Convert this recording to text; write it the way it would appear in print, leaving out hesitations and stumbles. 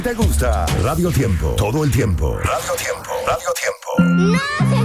¿Te gusta? Radio Tiempo. Todo el tiempo. Radio Tiempo. Radio Tiempo. ¡No!